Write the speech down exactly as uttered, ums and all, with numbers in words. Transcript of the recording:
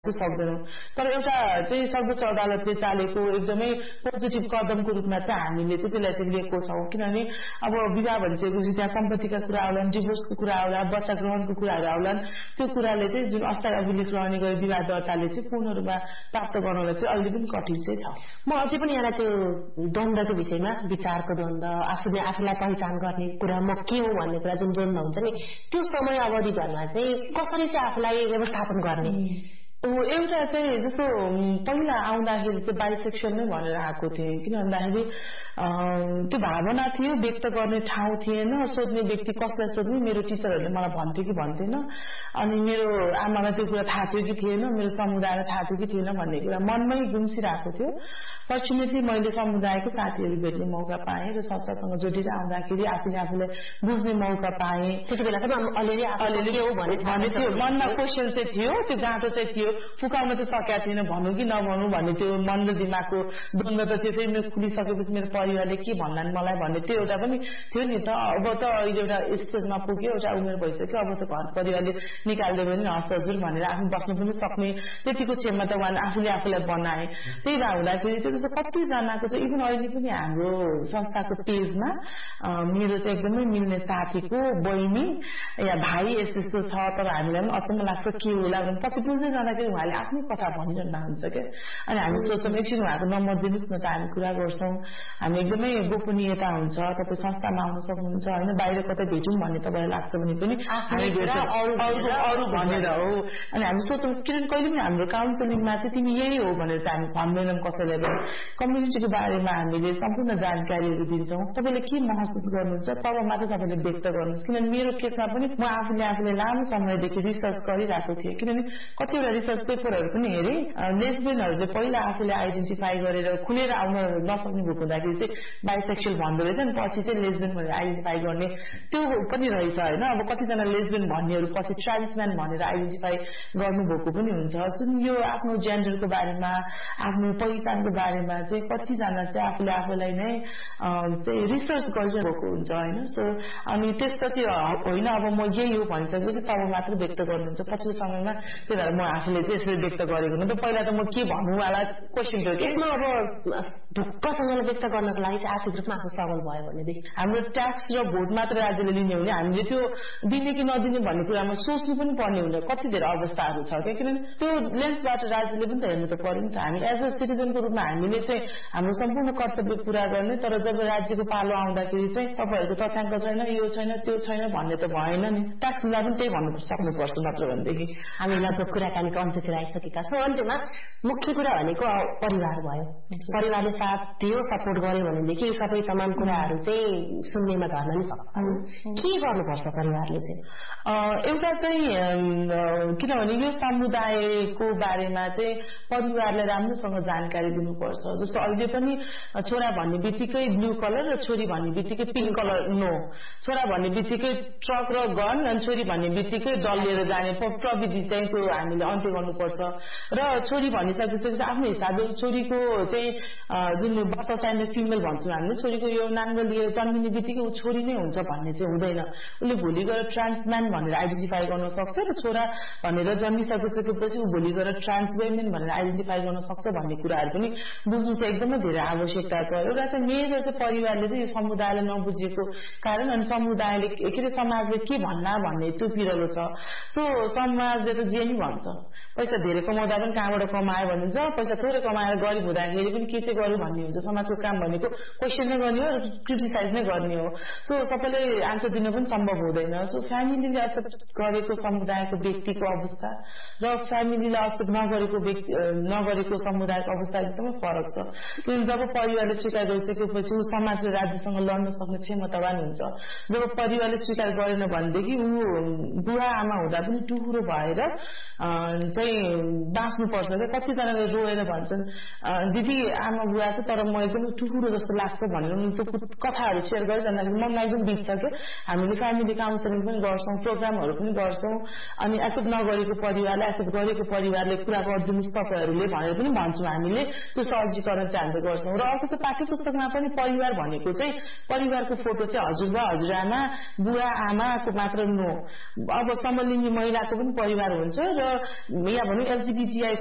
सक्दैनौं तर एउटा चाहिँ सर्वोच्च अदालतले चालेको एकदमै पोजिटिभ कदमको रूपमा चाहिँ हामीले चाहिँ त्यसलाई चाहिँ लिएको छौं किनभने अब विवाह भनिसकेपछि त्यहाँ सम्पत्तिका कुरा आउलान् डिभोर्सको कुरा आउला बच्चा ग्रहणको कुराहरू आउलान् त्यो कुराले चाहिँ जुन अस्थायी अभिलेख रहने गरी विवाह दर्ताले चाहिँ पूर्ण रूपमा प्राप्त गर्नलाई चाहिँ अहिले पनि कठिन चाहिँ छ। म अझै पनि यहाँ त्यो द्वन्द्वको विषयमा विचारको द्वन्द्व आफूले आफूलाई पहिचान गर्ने कुरा म के हो भन्ने कुरा जुन द्वन्द्व हुन्छ नि त्यो समय अवधिभरमा चाहिँ कसरी चाहिँ आफूलाई व्यवस्थापन गर्ने एउटा चाहिँ जस्तो पहिला आउँदाखेरि चाहिँ बाइसेक्सुअल नै भनेर आएको थिएँ किन भन्दाखेरि त्यो भावना थियो व्यक्त गर्ने ठाउँ थिएन सोध्ने व्यक्ति कसलाई सोध्ने मेरो टिचरहरूले मलाई भन्थ्यो कि भन्थेन अनि मेरो आमालाई त्यो कुरा थाहा थियो कि थिएन मेरो समुदायलाई थाहा थियो कि थिएन भन्ने कुरा मनमै गुम्सिरहेको थियो। फर्चुनेटली मैले समुदायको साथीहरू भेट्ने मौका पाएँ र संस्थासँग जोडिएर आउँदाखेरि आफूले आफूलाई बुझ्ने मौका पाएँ। त्यति बेलासम्म अलिअलि अलिअलि के हो भने थियो मनमा क्वेसन चाहिँ थियो त्यो गाँठो चाहिँ थियो फुकाउन त सकेका थिएन भनौँ कि नभनौँ भन्ने त्यो मन र दिमागको द्वन्द्व त त्यो चाहिँ खुलिसकेपछि मेरो परिवारले के भन्लान् मलाई भन्ने त्यो एउटा पनि थियो नि त। अब त अहिले एउटा स्टेजमा पुग्यो एउटा उमेर भइसक्यो अब त घर परिवारले निकाल्दै पनि हस् हजुर भनेर आफू बस्नु पनि सक्ने त्यतिको क्षमता उहाँले आफूले आफूलाई बनाए। त्यही भए हुँदाखेरि चाहिँ जस्तो कतिजनाको चाहिँ इभन अहिले पनि हाम्रो संस्थाको पेजमा मेरो चाहिँ एकदमै मिल्ने साथीको बहिनी या भाइ यस्तो यस्तो छ तर हामीलाई पनि अचम्म लाग्छ के होला भने पछि बुझ्दै जाँदाखेरि उहाँले आफ्नो कथा भनिरहनुहुन्छ क्या अनि हामी सोच्छौँ एकछिन उहाँको नम्बर दिनुहोस् न त हामी कुरा गर्छौँ हामी एकदमै गोपनीयता हुन्छ तपाईँ संस्थामा आउन सक्नुहुन्छ होइन बाहिर कतै भेटौँ भन्ने तपाईँलाई लाग्छ भने पनि हामी अरू भनेर हो अनि हामी सोच्छौँ किनभने कहिले पनि हाम्रो काउन्सिलिङमा चाहिँ तिमी यही हो भनेर चाहिँ हामी भन्दैनौँ कसैलाई पनि कम्युनिटीको बारेमा हामीले सम्पूर्ण जानकारीहरू दिन्छौँ तपाईँले के महसुस गर्नुहुन्छ तब मात्र तपाईँले व्यक्त गर्नुहोस् किनभने मेरो केसमा पनि म आफूले आफूले लामो समयदेखि रिसर्च गरिरहेको थिएँ किनभने कतिवटा रिसर्च पेपरहरू पनि हेरेँ लेस्बियनहरूले पहिला आफूले आइडेन्टिफाई गरेर खुलेर आउन नसक्ने भएको हुँदाखेरि चाहिँ बाइसेक्सुअल भन्दो रहेछ नि पछि चाहिँ लेस्बियन भनेर आइडेन्टिफाई गर्ने त्यो पनि रहेछ होइन। अब कतिजना लेस्बियन भन्नेहरू पछि ट्रान्सम्यान भनेर आइडेन्टिफाई गर्नुभएको पनि हुन्छ। सो यो आफ्नो जेन्डरको बारेमा आफ्नो पहिचानको बारेमा चाहिँ कतिजना चाहिँ आफूले आफूलाई नै चाहिँ रिसर्च गरिरहेको हुन्छ होइन। सो अनि त्यसपछि होइन अब म यही हो भनिसकेपछि तब मात्र व्यक्त गर्नुहुन्छ पछिल्लो समयमा त्यही भएर म आफूले चाहिँ यसरी व्यक्त गरेको न त पहिला त म के भन्नु वाला क्वेसन थियो यसमा अब ढुक्कसँगले व्यक्त गर्नको लागि चाहिँ आर्थिक रूपमा आफ्नो सबल भयो भनेदेखि हाम्रो ट्याक्स र भोट मात्र राज्यले लिने हुने हामीले त्यो दिने कि नदिने भन्ने कुरामा सोच्नु पनि पर्ने हुन्छ कति धेरै अवस्थाहरू छ क्या किनभने त्यो लेन्सबाट राज्यले पनि त हेर्नु त पर्यो नि त। हामी एज अ सिटिजनको रूपमा हामीले चाहिँ हाम्रो सम्पूर्ण कर्तव्य पूरा गर्ने तर जब राज्यको पालो आउँदाखेरि चाहिँ तपाईँहरूको तथ्याङ्क छैन यो छैन त्यो छैन भन्ने त भएन नि ट्याक्स दिँदा पनि त्यही भन्नु सक्नुपर्छ मात्र भनेदेखि हामी लगभग कुराकानीको अन्त्यतिर आइसकेका छौँ। अन्त्यमा मुख्य कुरा भनेको परिवार भयो परिवारले साथ दियो सपोर्ट गर्यो भनेदेखि सबै तमाम कुराहरू चाहिँ शून्यमा झर्न नि सक्छ के गर्नुपर्छ परिवारले चाहिँ एउटा चाहिँ किनभने यो समुदायको बारेमा चाहिँ परिवारलाई राम्रोसँग जानकारी दिनुपर्छ। जस्तो अहिले पनि छोरा भन्ने बित्तिकै ब्लू कलर र छोरी भन्ने बित्तिकै पिङ्क कलर नो छोरा भन्ने बित्तिकै ट्रक र गन अनि छोरी भन्ने बित्तिकै डल लिएर जाने प्रविधि चाहिँ त्यो हामीले अन्त्य गर्नुपर्छ र छोरी भनिसकेपछि आफ्नो हिसाबले छोरीको चाहिँ जुन बत्तस एन्ड फिमेल भन्छौँ हामीले छोरीको यो नाङ्ग लिएर जन्मिने बित्तिकै ऊ छोरी नै हुन्छ भन्ने चाहिँ हुँदैन। उसले भोलि गएर ट्रान्सम्यान भनेर आइडेन्टिफाई गर्न सक्छ र छोरा भनेर जन्मिसकेपछि ऊ भोलि गएर ट्रान्स वेमेन भनेर आइडेन्टिफाई गर्न सक्छ भन्ने कुराहरू पनि बुझ्नु चाहिँ एकदमै धेरै आवश्यकता छ। एउटा चाहिँ मेजर चाहिँ परिवारले चाहिँ यो समुदायले नबुझेको कारण अनि समुदायले के अरे समाजले के भन्ला भन्ने त्यो पिरलो छ। सो समाजले त जे नि भन्छ पैसा धेरै कमाउँदा पनि कहाँबाट कमायो भनिन्छ पैसा थोरै कमाएर गरिब हुँदाखेरि पनि के चाहिँ गर्यो भन्ने हुन्छ। समाजको काम भनेको क्वेसन नै गर्ने हो क्रिटिसाइज नै गर्ने हो। सो सबैले आन्सर दिन पनि सम्भव हुँदैन। सो फ्यामिलीले एक्सेप्ट गरेको समुदायको व्यक्तिको अवस्था र फ्यामिलीले एक्सेप्ट नगरेको व्यक्ति नगरेको समुदायको अवस्था एकदमै फरक छ किनभने जब परिवारले स्वीकार गरिसकेपछि ऊ समाज र राज्यसँग लड्न सक्ने क्षमतावान हुन्छ। जब परिवारले स्वीकार गरेन भनेदेखि ऊ बुवा आमा हुँदा पनि टुहुरो भएर चाहिँ बाँच्नुपर्छ क्या। कतिजनाले रोएर भन्छन् दिदी आमा बुवा छ तर म एकदम टुहुरो जस्तो लाग्छ भनेर त्यो कथाहरू सेयर गरिरहँदाखेरि मनमा एकदम बित्छ क्या। हामीले फ्यामिली काउन्सिलिङ पनि गर्छौँ प्रोग्रामहरू पनि गर्छौँ अनि एक्सेप्ट नगरेको परिवारलाई एक्सेप्ट गरेको परिवारले कुरा गरिदिनुहोस् तपाईँहरूले भनेर पनि भन्छौँ हामीले त्यो सहजीकरण चाहिँ हामीले गर्छौँ। र अर्को चाहिँ पाठ्य पुस्तकमा पनि परिवार भनेको चाहिँ परिवारको फोटो चाहिँ हजुरबा हजुरआमा बुवा आमाको मात्र नो अब समलिङ्गी महिलाको पनि परिवार हुन्छ र या भनौँ एलजीबीटीआई